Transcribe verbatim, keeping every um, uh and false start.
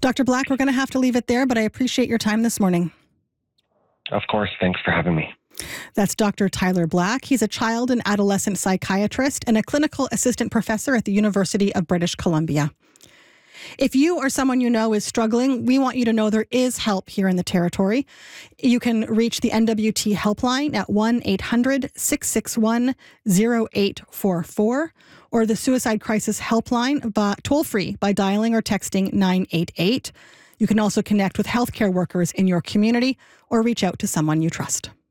Doctor Black, we're going to have to leave it there, but I appreciate your time this morning. Of course. Thanks for having me. That's Doctor Tyler Black. He's a child and adolescent psychiatrist and a clinical assistant professor at the University of British Columbia. If you or someone you know is struggling, we want you to know there is help here in the Territory. You can reach the N W T helpline at one eight hundred six six one zero eight four four or the Suicide Crisis Helpline by, toll-free by dialing or texting nine eight eight. You can also connect with healthcare workers in your community or reach out to someone you trust.